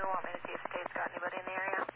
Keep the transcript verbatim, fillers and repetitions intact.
want me to see if State's got anybody in the area?